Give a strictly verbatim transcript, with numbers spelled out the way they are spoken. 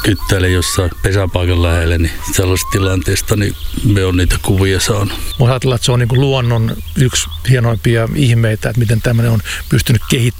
kyttäilen jossain pesäpaikan lähellä, niin sellaisista tilanteista niin me on niitä kuvia saanut. Voisi ajatella, että se on niin kuin luonnon yksi hienoimpia ihmeitä, että miten tämmöinen on pystynyt kehittymään